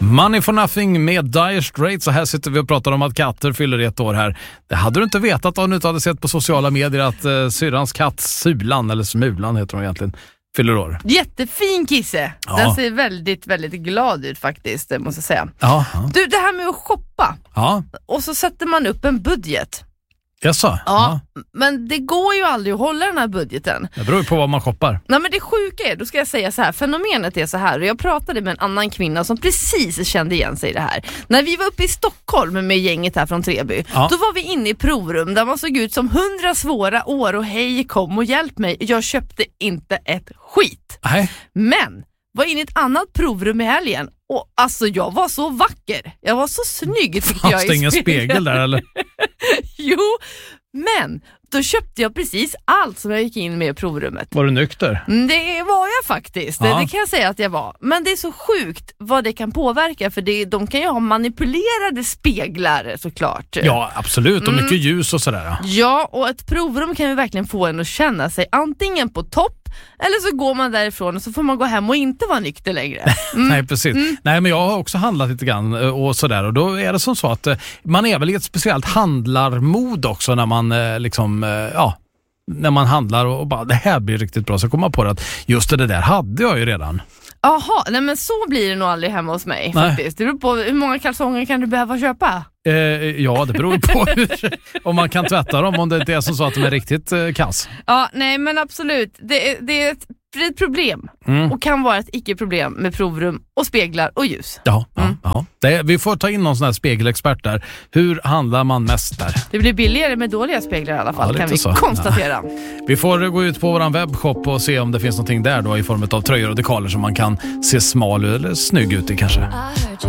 Money for Nothing med Dire Straits. Så här sitter vi och pratar om att katter fyller 1 år här. Det hade du inte vetat om du inte hade sett på sociala medier att syrrans katt Sulan, eller Smulan heter hon egentligen, fyller år. Jättefin kisse. Ja. Den ser väldigt, väldigt glad ut faktiskt, måste jag säga. Ja. Du, det här med att shoppa. Ja. Och så sätter man upp en budget. Jaså? Ja, men det går ju aldrig att hålla den här budgeten. Det beror ju på vad man shoppar. Nej, men det sjuka är, då ska jag säga så här, fenomenet är så här, och jag pratade med en annan kvinna som precis kände igen sig i det här. När vi var uppe i Stockholm med gänget här från Treby, då var vi inne i provrum där man såg ut som 100 svåra år och hej, kom och hjälp mig. Jag köpte inte ett skit. Nej. Men var inne i ett annat provrum i helgen och alltså jag var så vacker. Jag var så snygg. Fanns det ingen spegel där eller? Jo, men då köpte jag precis allt som jag gick in med i provrummet. Var du nykter? Det var jag faktiskt, det kan jag säga att jag var. Men det är så sjukt vad det kan påverka, för de kan ju ha manipulerade speglar såklart. Ja, absolut, och mycket ljus och sådär. Ja, och ett provrum kan ju verkligen få en att känna sig antingen på topp, eller så går man därifrån och så får man gå hem och inte vara nykter längre. Nej, precis. Nej, men jag har också handlat lite grann och sådär. Och då är det som så att man är väl i ett speciellt handlarmod också när man när man handlar och bara det här blir riktigt bra. Så kommer man på det att just det där hade jag ju redan. Jaha, nej men så blir det nog aldrig hemma hos mig faktiskt. Det beror på hur många kalsonger kan du behöva köpa? Ja, det beror på om man kan tvätta dem, om det inte är så att de är riktigt kass. Ja, nej men absolut. Det är ett problem och kan vara ett icke-problem med provrum och speglar och ljus. Ja. Vi får ta in någon sån här spegelexpert där. Hur handlar man mest där? Det blir billigare med dåliga speglar i alla fall, kan vi konstatera. Ja. Vi får gå ut på våran webbshop och se om det finns någonting där då i form av tröjor och dekaler som man kan se smal eller snygg ut i kanske.